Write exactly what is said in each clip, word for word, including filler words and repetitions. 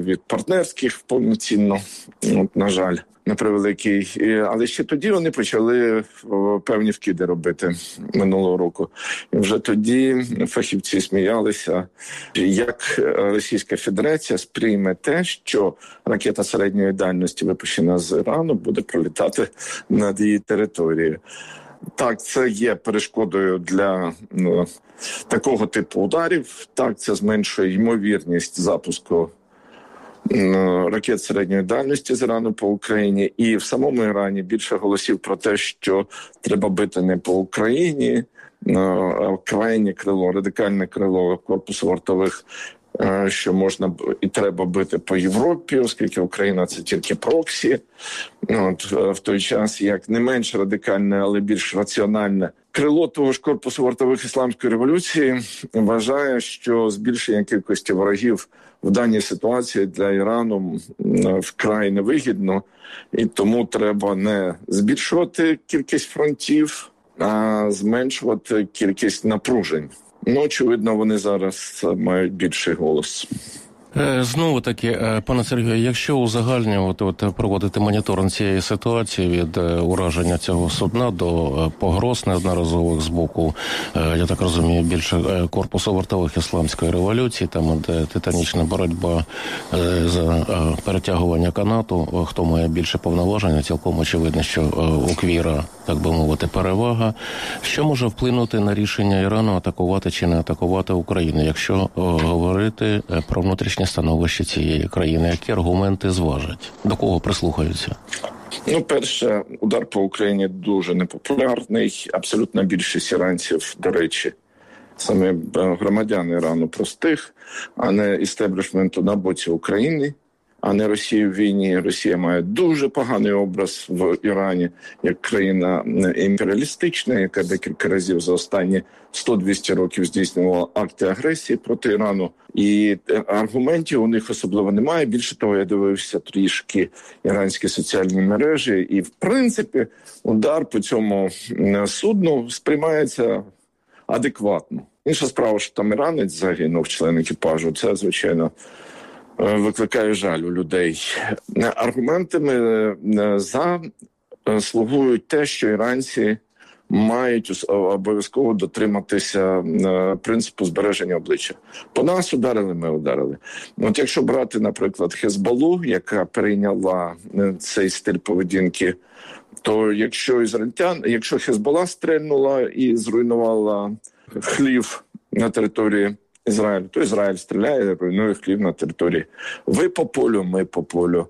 від партнерських повноцінно, от, на жаль, на превеликий. Але ще тоді вони почали певні вкиди робити минулого року. І вже тоді фахівці сміялися, як Російська Федерація сприйме те, що ракета середньої дальності, випущена з Ірану, буде пролітати над її територією. Так, це є перешкодою для ну, такого типу ударів. Так, це зменшує ймовірність запуску ну, ракет середньої дальності з Ірану по Україні. І в самому Ірані більше голосів про те, що треба бити не по Україні, а крайнє крило, радикальне крило корпусу вартових, що можна і треба бити по Європі, оскільки Україна – це тільки проксі. От, в той час, як не менш радикальне, але більш раціональне крило того ж корпусу вартових ісламської революції вважає, що збільшення кількості ворогів в даній ситуації для Ірану вкрай невигідно, і тому треба не збільшувати кількість фронтів, а зменшувати кількість напружень. Ну, очевидно, вони зараз мають більший голос. Знову таки, пане Сергію, якщо узагальнювати, от, проводити моніторинг цієї ситуації від ураження цього судна до погроз неодноразових з боку, я так розумію, більше корпусу вартових ісламської революції, там де титанічна боротьба за перетягування канату, хто має більше повноважень, цілком очевидно, що у Квіра, так би мовити, перевага. Що може вплинути на рішення Ірану атакувати чи не атакувати Україну, якщо говорити про внутрішнє становище цієї країни? Які аргументи зважать? До кого прислухаються? Ну, перше, удар по Україні дуже непопулярний. Абсолютна більшість іранців, до речі, саме громадян Ірану простих, а не істеблішменту на боці України, а не Росії в війні. Росія має дуже поганий образ в Ірані, як країна імперіалістична, яка декілька разів за останні сто-двісті років здійснювала акти агресії проти Ірану. І аргументів у них особливо немає. Більше того, я дивився трішки іранські соціальні мережі, і, в принципі, удар по цьому судну сприймається адекватно. Інша справа, що там іранець загинув, член екіпажу, це, звичайно, викликає жаль у людей. Аргументами за слугують те, що іранці мають обов'язково дотриматися принципу збереження обличчя. По нас ударили, ми ударили. От якщо брати, наприклад, Хезболлу, яка прийняла цей стиль поведінки, то якщо ізраїльтян, якщо Хезболла стрельнула і зруйнувала хлів на території Ізраїлю, то Ізраїль стріляє, руйнує хлів на території. Ви по полю, ми по полю.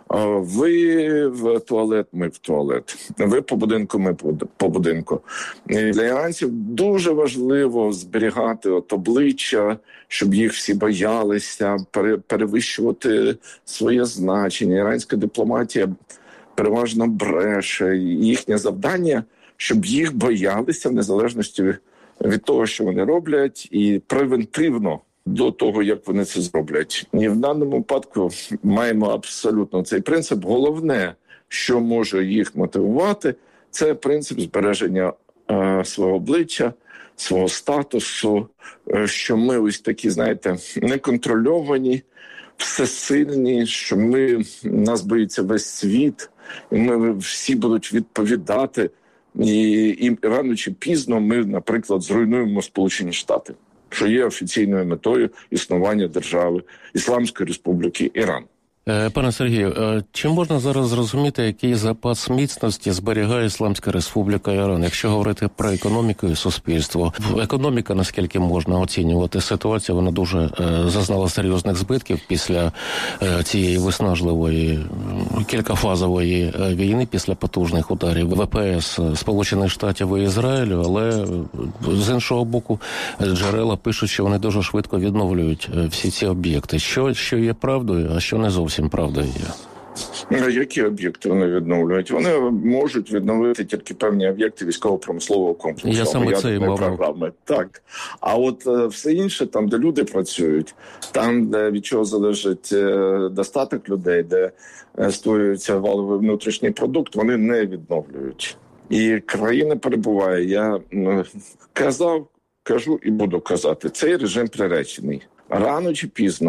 Ви в туалет, ми в туалет. Ви по будинку, ми по будинку. І для іранців дуже важливо зберігати от обличчя, щоб їх всі боялися, перевищувати своє значення. Іранська дипломатія переважно бреше. Їхнє завдання, щоб їх боялися в незалежності від від того, що вони роблять, і превентивно до того, як вони це зроблять. І в даному випадку маємо абсолютно цей принцип. Головне, що може їх мотивувати, це принцип збереження е, свого обличчя, свого статусу, е, що ми ось такі, знаєте, неконтрольовані, всесильні, що ми, нас боїться весь світ, і ми всі будуть відповідати. І, і рано чи пізно ми, наприклад, зруйнуємо Сполучені Штати, що є офіційною метою існування держави Ісламської Республіки Іран. Пане Сергію, чи можна зараз зрозуміти, який запас міцності зберігає Ісламська Республіка Іран, якщо говорити про економіку і суспільство? Економіка, наскільки можна оцінювати ситуацію, вона дуже е, зазнала серйозних збитків після е, цієї виснажливої, кількафазової війни, після потужних ударів ВПС Сполучених Штатів і Ізраїлю, але з іншого боку джерела пишуть, що вони дуже швидко відновлюють всі ці об'єкти. Що, що є правдою, а що не зовсім всім правда є. Які об'єкти вони відновлюють? Вони можуть відновити тільки певні об'єкти військово-промислового комплексу. Я саме це і програми. Так. А от е, все інше, там, де люди працюють, там, де від чого залежить е, достаток людей, де е, створюється валовий внутрішній продукт, вони не відновлюють. І країна перебуває, я е, казав, кажу і буду казати, цей режим приречений. Рано чи пізно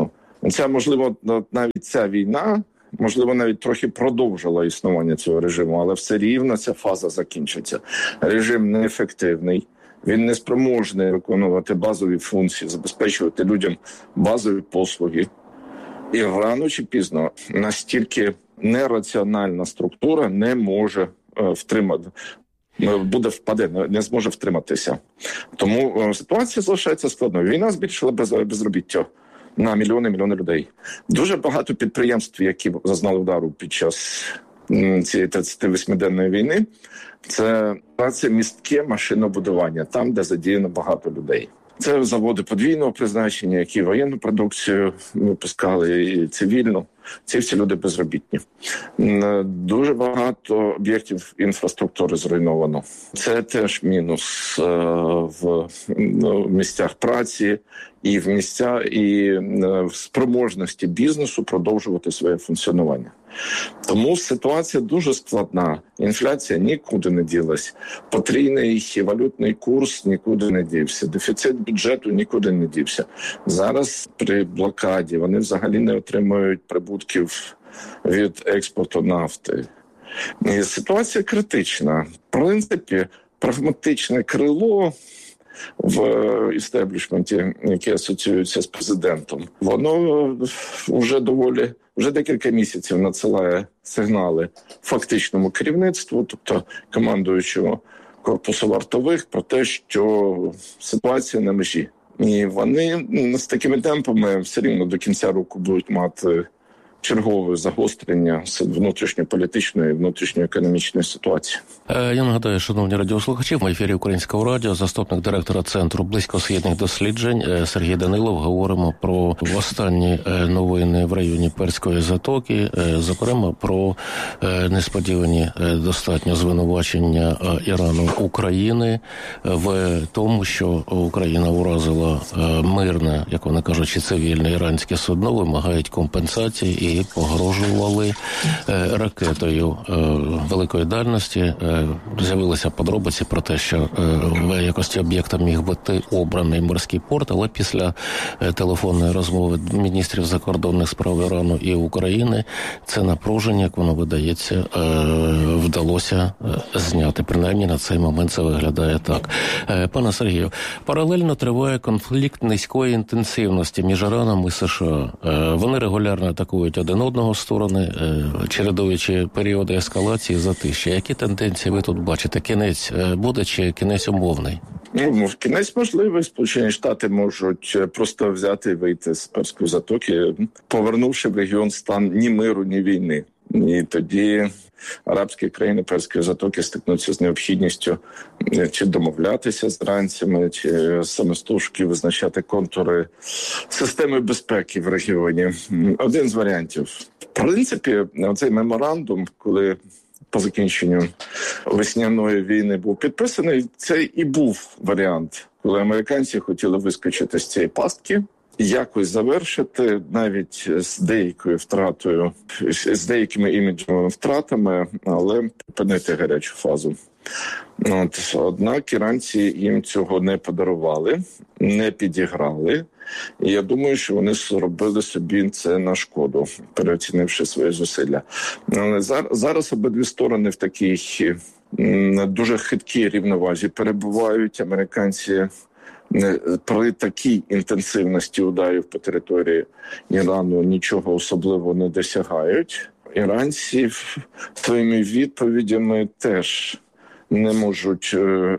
Ця, можливо, навіть ця війна, можливо, навіть трохи продовжила існування цього режиму, але все рівно ця фаза закінчиться. Режим неефективний, він не спроможний виконувати базові функції, забезпечувати людям базові послуги. І рано чи пізно настільки нераціональна структура не може е, втримати, буде впаде, не зможе втриматися. Тому е, ситуація залишається складною. Війна збільшила без, безробіття на мільйони-мільйони людей. Дуже багато підприємств, які зазнали удару під час цієї тридцятивосьмиденної війни, це, це містке машинобудування, там, де задіяно багато людей. Це заводи подвійного призначення, які воєнну продукцію випускали і цивільну. Ці всі люди безробітні. Дуже багато об'єктів інфраструктури зруйновано. Це теж мінус в місцях праці і в місця, і в спроможності бізнесу продовжувати своє функціонування. Тому ситуація дуже складна. Інфляція нікуди не ділась. Потрійний валютний курс нікуди не дівся. Дефіцит бюджету нікуди не дівся. Зараз при блокаді вони взагалі не отримують прибутків від експорту нафти. І ситуація критична. В принципі, прагматичне крило в істеблішменті, яке асоціюється з президентом, воно вже доволі, вже декілька місяців надсилає сигнали фактичному керівництву, тобто командуючому корпусу вартових, про те, що ситуація на межі. І вони з такими темпами все рівно до кінця року будуть мати чергове загострення внутрішньополітичної і внутрішньоекономічної ситуації. Я нагадаю, шановні радіослухачі, в ефірі Українського радіо, заступник директора Центру близькосхідних досліджень Сергій Данилов. Говоримо про останні новини в районі Перської затоки, зокрема про несподівані достатньо звинувачення Ірану України в тому, що Україна уразила мирне, як вони кажуть, чи цивільне іранське судно, вимагають компенсації і погрожували ракетою великої дальності. З'явилися подробиці про те, що в якості об'єкта міг бути обраний морський порт, але після телефонної розмови міністрів закордонних справ Ірану і України це напруження, як воно видається, вдалося зняти. Принаймні на цей момент це виглядає так. Пане Сергію, паралельно триває конфлікт низької інтенсивності між Іраном і США. Вони регулярно атакують один одного сторони, чередуючи періоди ескалації, затишчя. Які тенденції ви тут бачите? Кінець буде чи кінець умовний? Ну, кінець можливий. Сполучені Штати можуть просто взяти і вийти з Перської затоки, повернувши в регіон стан ні миру, ні війни. І тоді арабські країни Перської затоки стикнуться з необхідністю чи домовлятися з іранцями, чи самостужки визначати контури системи безпеки в регіоні. Один з варіантів. В принципі, цей меморандум, коли по закінченню весняної війни був підписаний, це і був варіант, коли американці хотіли вискочити з цієї пастки, якось завершити, навіть з деякою втратою, з деякими іміджовими втратами, але припинити гарячу фазу. От, однак іранці їм цього не подарували, не підіграли. І я думаю, що вони зробили собі це на шкоду, переоцінивши свої зусилля. Але зараз обидві сторони в такій дуже хиткій рівновазі перебувають. Американці при такій інтенсивності ударів по території Ірану нічого особливо не досягають. Іранці своїми відповідями теж не можуть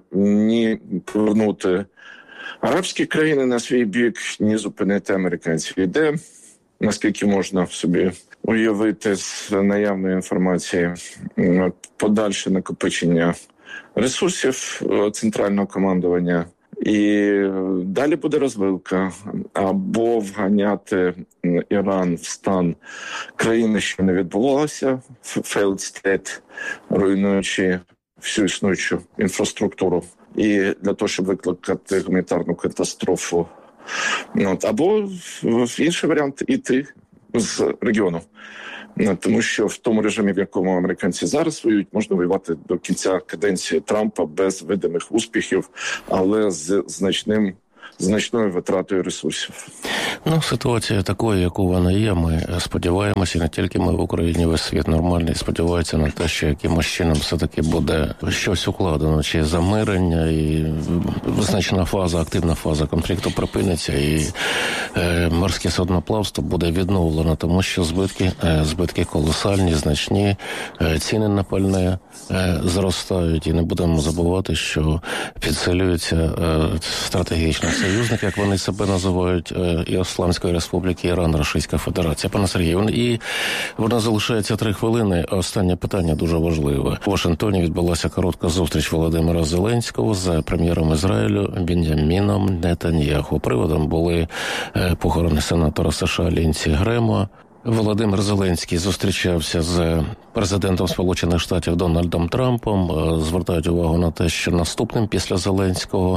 ні повернути арабські країни на свій бік, ні зупинити американців. Іде, наскільки можна собі уявити з наявної інформації, подальше накопичення ресурсів центрального командування. І далі буде розвилка. Або вганяти Іран в стан країни, що не відбувалося, failed state, руйнуючи всю існуючу інфраструктуру. І для того, щоб викликати гуманітарну катастрофу. От. Або в інший варіант – іти з регіону. Тому що в тому режимі, в якому американці зараз воюють, можна воювати до кінця каденції Трампа без видимих успіхів, але з значним значною витратою ресурсів. Ну, ситуація такою, яку вона є, ми сподіваємося, не тільки ми в Україні, весь світ нормальний, сподівається на те, що якимось чином все-таки буде щось укладено, чи замирення, і значна фаза, активна фаза конфлікту припиниться, і е, морське судноплавство буде відновлено, тому що збитки, е, збитки колосальні, значні, е, ціни на пальне е, зростають, і не будемо забувати, що підсилюється е, стратегічний союзник, як вони себе називають, е, і Ісламської Республіки Іран, Російська Федерація. Пане Сергію, і вона залишається три хвилини. Останнє питання дуже важливе. У Вашингтоні відбулася коротка зустріч Володимира Зеленського з прем'єром Ізраїлю Бенджаміном Нетаньяху. Приводом були похорони сенатора США Лінсі Грема. Володимир Зеленський зустрічався з президентом Сполучених Штатів Дональдом Трампом. Звертають увагу на те, що наступним після Зеленського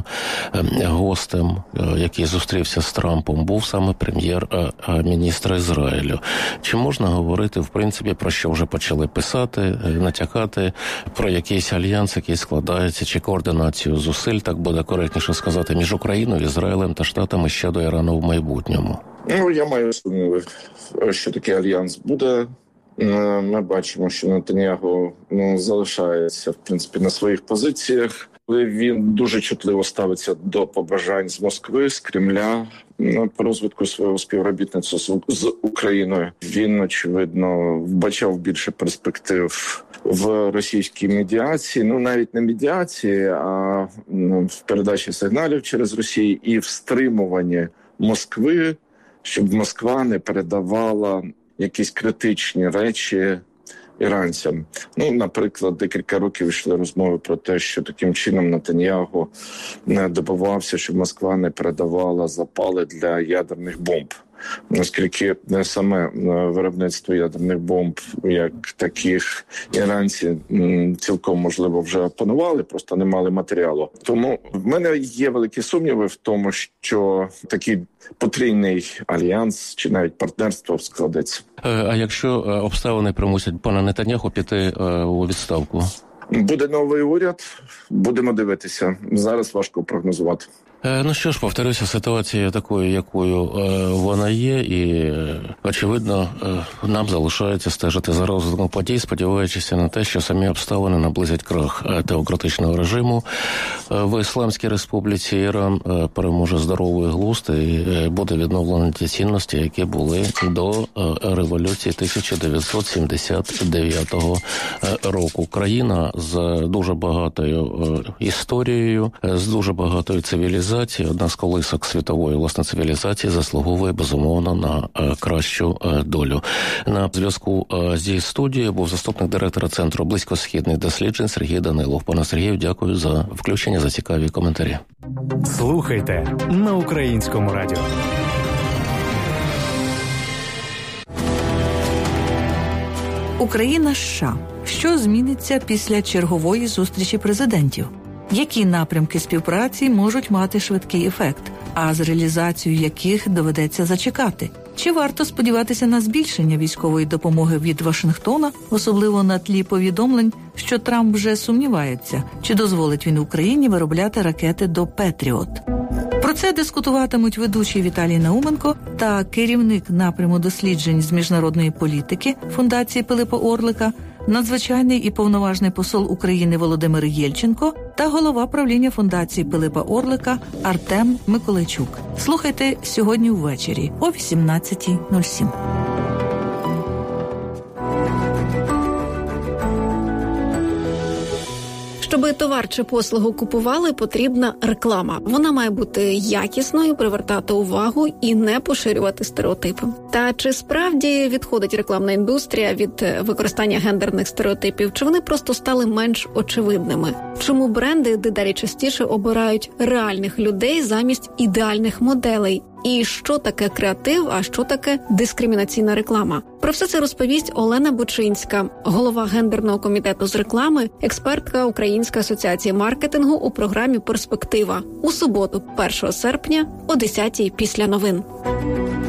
гостем, який зустрівся з Трампом, був саме прем'єр-міністр Ізраїлю. Чи можна говорити, в принципі, про що вже почали писати, натякати, про якийсь альянс, який складається, чи координацію зусиль, так буде коректніше сказати, між Україною, Ізраїлем та Штатами щодо Ірану в майбутньому? Ну, я маю сумніви, що такий альянс буде. Ми бачимо, що Нетаньяху ну, залишається, в принципі, на своїх позиціях. Він дуже чутливо ставиться до побажань з Москви, з Кремля по розвитку свого співробітництва з Україною. Він, очевидно, вбачав більше перспектив в російській медіації, ну навіть не медіації, а ну, в передачі сигналів через Росію і в стримуванні Москви, щоб Москва не передавала якісь критичні речі іранцям. Ну, наприклад, декілька років йшли розмови про те, що таким чином Нетаньяху не добивався, щоб Москва не передавала запали для ядерних бомб. Оскільки саме виробництво ядерних бомб, як таких, іранці цілком, можливо, вже опанували, просто не мали матеріалу. Тому в мене є великі сумніви в тому, що такий потрійний альянс чи навіть партнерство складеться. А якщо обставини примусять пана Нетаньяху піти у відставку? Буде новий уряд, будемо дивитися. Зараз важко прогнозувати. Ну що ж, повторюся, ситуація такою, якою е, вона є, і, е, очевидно, е, нам залишається стежити за розвитком подій, сподіваючись на те, що самі обставини наблизять крах теократичного режиму е, в Ісламській Республіці. Іран е, переможе здоровий глузд і е, буде відновлені ті цінності, які були до е, революції тисяча дев'ятсот сімдесят дев'ятого року. Країна з дуже багатою е, історією, е, з дуже багатою цивілізацією, одна з колисок світової, власне, цивілізації заслуговує, безумовно, на е, кращу е, долю. На зв'язку е, зі студією був заступник директора Центру близькосхідних досліджень Сергій Данилов. Пане Сергію, дякую за включення, за цікаві коментарі. Слухайте на Українському радіо. Україна – США. Що зміниться після чергової зустрічі президентів? Які напрямки співпраці можуть мати швидкий ефект, а з реалізацією яких доведеться зачекати? Чи варто сподіватися на збільшення військової допомоги від Вашингтона, особливо на тлі повідомлень, що Трамп вже сумнівається, чи дозволить він Україні виробляти ракети до «Петріот»? Про це дискутуватимуть ведучий Віталій Науменко та керівник напряму досліджень з міжнародної політики Фундації Пилипа Орлика, надзвичайний і повноважний посол України Володимир Єльченко та голова правління Фундації Пилипа Орлика Артем Миколайчук. Слухайте сьогодні ввечері о вісімнадцята нуль сім. Щоби товар чи послугу купували, потрібна реклама. Вона має бути якісною, привертати увагу і не поширювати стереотипи. Та чи справді відходить рекламна індустрія від використання гендерних стереотипів, чи вони просто стали менш очевидними? Чому бренди дедалі частіше обирають реальних людей замість ідеальних моделей? І що таке креатив, а що таке дискримінаційна реклама? Про все це розповість Олена Бучинська, голова гендерного комітету з реклами, експертка Української асоціації маркетингу у програмі «Перспектива» у суботу, першого серпня, о десятій після новин.